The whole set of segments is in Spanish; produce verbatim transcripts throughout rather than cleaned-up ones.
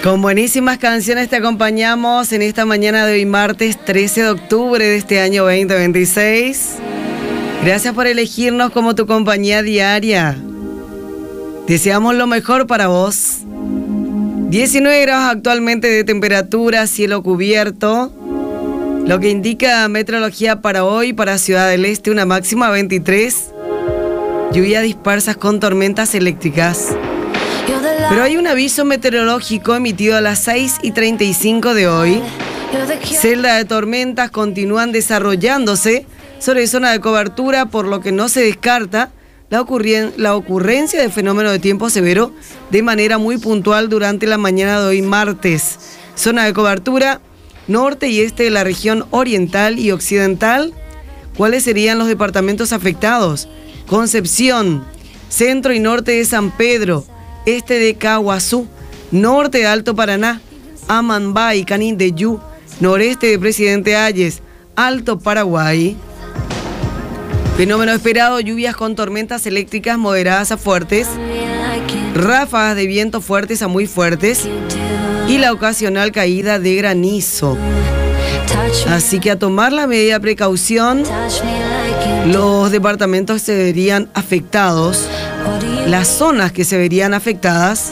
Con buenísimas canciones te acompañamos en esta mañana de hoy, martes trece de octubre de este año veinte veintiséis. Gracias por elegirnos como tu compañía diaria. Deseamos lo mejor para vos. diecinueve grados actualmente de temperatura, cielo cubierto. Lo que indica meteorología para hoy, para Ciudad del Este, una máxima veintitrés. Lluvias dispersas con tormentas eléctricas. Pero hay un aviso meteorológico emitido a las seis y treinta y cinco de hoy. Celdas de tormentas continúan desarrollándose sobre zona de cobertura, por lo que no se descarta la, ocurrien- la ocurrencia de fenómenos de tiempo severo de manera muy puntual durante la mañana de hoy, martes. Zona de cobertura norte y este de la región oriental y occidental. ¿Cuáles serían los departamentos afectados? Concepción, centro y norte de San Pedro, este de Caguazú, norte de Alto Paraná, Amambay, Canindeyú, noreste de Presidente Hayes, Alto Paraguay. Fenómeno esperado, lluvias con tormentas eléctricas moderadas a fuertes, ráfagas de viento fuertes a muy fuertes y la ocasional caída de granizo. Así que a tomar la medida precaución, los departamentos se verían afectados, las zonas que se verían afectadas.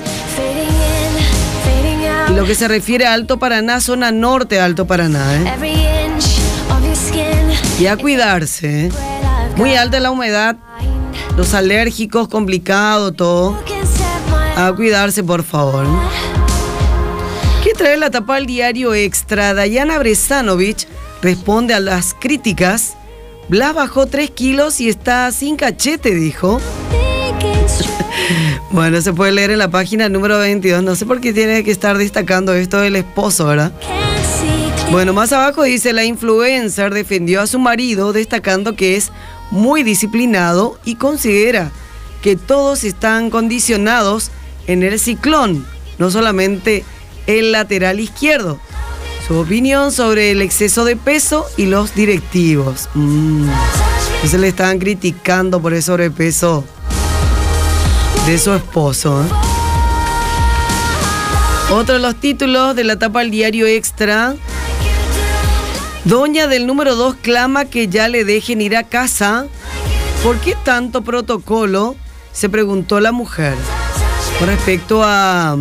Y lo que se refiere a Alto Paraná, zona norte de Alto Paraná, ¿eh? Y a cuidarse, ¿eh? Muy alta la humedad, los alérgicos, complicado todo. A cuidarse, por favor. ¿Qué trae la tapa del diario Extra? Dayana Bresanovich responde a las críticas. Blas bajó tres kilos y está sin cachete, dijo. Bueno, se puede leer en la página número veintidós. No sé por qué tiene que estar destacando esto del esposo, ¿verdad? Bueno, más abajo dice: la influencer defendió a su marido destacando que es muy disciplinado y considera que todos están condicionados en el ciclón, no solamente el lateral izquierdo. Su opinión sobre el exceso de peso y los directivos. Mm. Entonces le estaban criticando por el sobrepeso de su esposo, ¿eh? Otro de los títulos de la tapa del diario Extra. Doña del número dos clama que ya le dejen ir a casa. ¿Por qué tanto protocolo?, se preguntó la mujer. Con respecto a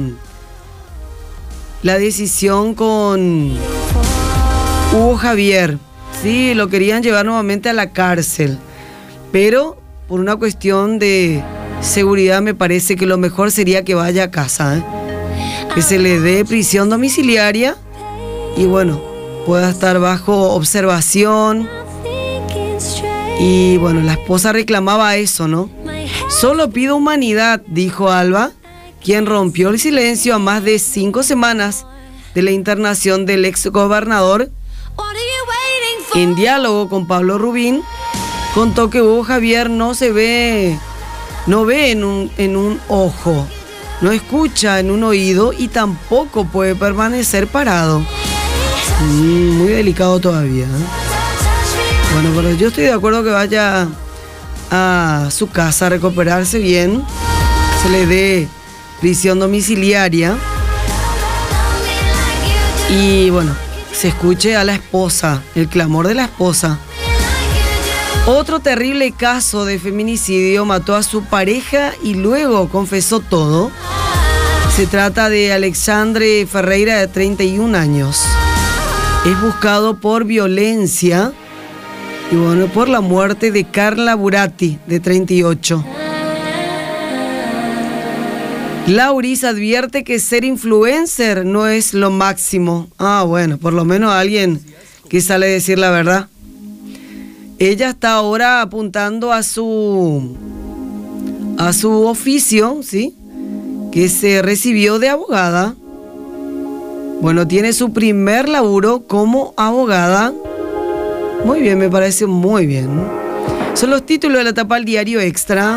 la decisión con Hugo Javier. Sí, lo querían llevar nuevamente a la cárcel. Pero por una cuestión de seguridad me parece que lo mejor sería que vaya a casa, ¿eh? Que se le dé prisión domiciliaria y bueno, pueda estar bajo observación. Y bueno, la esposa reclamaba eso, ¿no? Solo pido humanidad, dijo Alba, quien rompió el silencio a más de cinco semanas de la internación del ex gobernador. En diálogo con Pablo Rubín, contó que Hugo Javier no se ve, no ve en un, en un ojo, no escucha en un oído y tampoco puede permanecer parado. Mm, muy delicado todavía, ¿eh? Bueno, pero yo estoy de acuerdo que vaya a su casa a recuperarse bien, se le dé prisión domiciliaria y bueno, se escuche a la esposa, el clamor de la esposa. Otro terrible caso de feminicidio, mató a su pareja y luego confesó todo. Se trata de Alexandre Ferreira, de treinta y un años. Es buscado por violencia y bueno, por la muerte de Carla Buratti, de treinta y ocho. Lauris advierte que ser influencer no es lo máximo. Ah, bueno, por lo menos alguien que sale a decir la verdad. Ella está ahora apuntando a su a su oficio, ¿sí? Que se recibió de abogada. Bueno, tiene su primer laburo como abogada. Muy bien, me parece muy bien. Son los títulos de la tapa del diario Extra.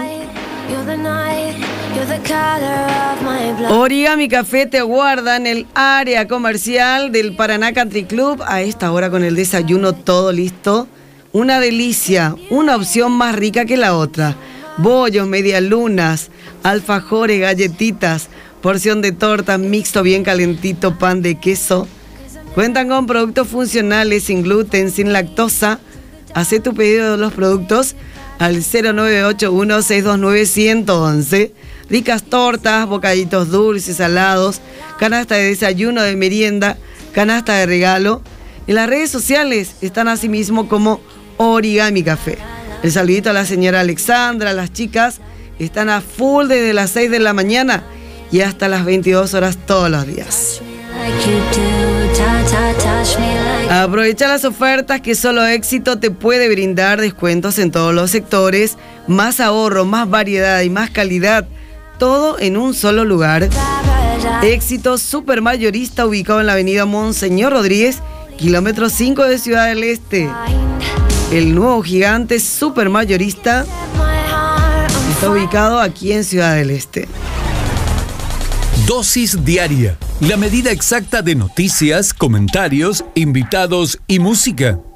Origami Café te aguarda en el área comercial del Paraná Country Club. A esta hora con el desayuno todo listo. Una delicia, una opción más rica que la otra. Bollos, medialunas, alfajores, galletitas, porción de torta, mixto bien calentito, pan de queso. Cuentan con productos funcionales, sin gluten, sin lactosa. Haz tu pedido de los productos al cero nueve ocho uno, seis dos nueve, uno uno uno. Ricas tortas, bocaditos dulces, salados, canasta de desayuno, de merienda, canasta de regalo. En las redes sociales están asimismo como Origami Café. El saludito a la señora Alexandra, las chicas están a full desde las seis de la mañana y hasta las veintidós horas todos los días. Aprovecha las ofertas que solo Éxito te puede brindar, descuentos en todos los sectores, más ahorro, más variedad y más calidad, todo en un solo lugar. Éxito Supermayorista, ubicado en la avenida Monseñor Rodríguez, kilómetro cinco de Ciudad del Este. El nuevo gigante Supermayorista está ubicado aquí en Ciudad del Este. Dosis diaria, la medida exacta de noticias, comentarios, invitados y música.